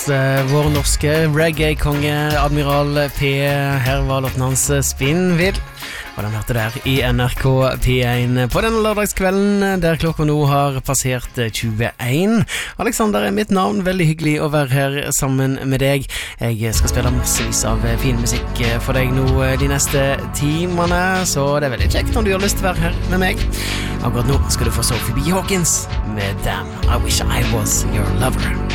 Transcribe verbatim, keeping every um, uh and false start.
Vår norske reggae-konge Admiral P. Her var låten hans Spinnvill, og den hørte der i N R K P én på denne lørdagskvelden der klokka nå har passert tjueen. Alexander er mitt navn, veldig hyggelig å være her sammen med deg. Jeg skal spille massevis av fin musikk for deg nå de neste timene, så det er veldig kjekt om du har lyst til å være her med meg. Akkurat nå skal du få Sophie B. Hawkins med Damn, I Wish I Was Your Lover.